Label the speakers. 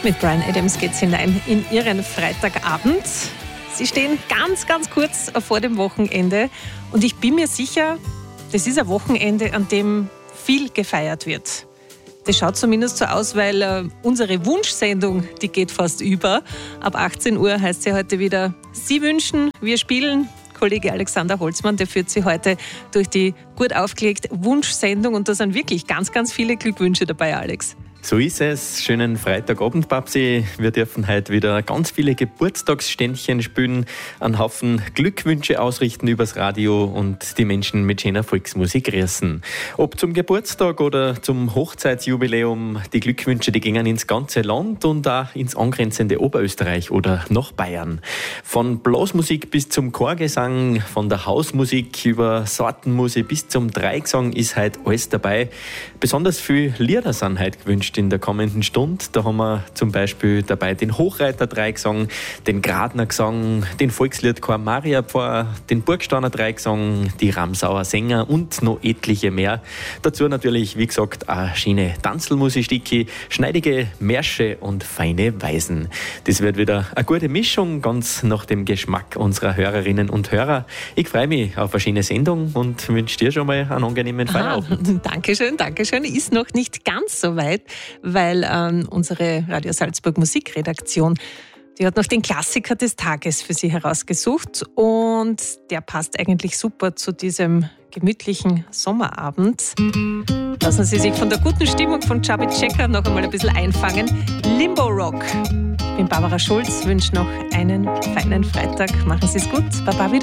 Speaker 1: Mit Bryan Adams geht's hinein in Ihren Freitagabend. Sie stehen ganz, ganz kurz vor dem Wochenende und ich bin mir sicher, das ist ein Wochenende, an dem viel gefeiert wird. Das schaut zumindest so aus, weil unsere Wunschsendung, die geht fast über. Ab 18 Uhr heißt sie heute wieder Sie wünschen, wir spielen. Kollege Alexander Holzmann, der führt Sie heute durch die gut aufgelegte Wunschsendung und da sind wirklich ganz, ganz viele Glückwünsche dabei, Alex.
Speaker 2: So ist es. Schönen Freitagabend, Babsi. Wir dürfen heute wieder ganz viele Geburtstagsständchen spielen, einen Haufen Glückwünsche ausrichten übers Radio und die Menschen mit schöner Volksmusik grüßen. Ob zum Geburtstag oder zum Hochzeitsjubiläum, die Glückwünsche, die gingen ins ganze Land und auch ins angrenzende Oberösterreich oder nach Bayern. Von Blasmusik bis zum Chorgesang, von der Hausmusik über Sortenmusik bis zum Dreigesang ist heute alles dabei. Besonders viele Lieder sind heute gewünscht in der kommenden Stunde. Da haben wir zum Beispiel dabei den Hochreiter Dreigesang, den Gradner Gesang, den Volksliedchor Mariapfarr, den Burgsteiner Dreigesang, die Ramsauer Sänger und noch etliche mehr. Dazu natürlich, wie gesagt, eine schöne Tanzelmusik, schneidige Märsche und feine Weisen. Das wird wieder eine gute Mischung, ganz nach dem Geschmack unserer Hörerinnen und Hörer. Ich freue mich auf eine schöne Sendung und wünsche dir schon mal einen angenehmen Feierabend.
Speaker 1: Dankeschön, Dankeschön. Ist noch nicht ganz so weit, weil unsere Radio Salzburg Musikredaktion, die hat noch den Klassiker des Tages für Sie herausgesucht und der passt eigentlich super zu diesem gemütlichen Sommerabend. Lassen Sie sich von der guten Stimmung von Chubby Checker noch einmal ein bisschen einfangen. Limbo Rock. Ich bin Barbara Schulz, wünsche noch einen feinen Freitag. Machen Sie es gut. Baba wieder.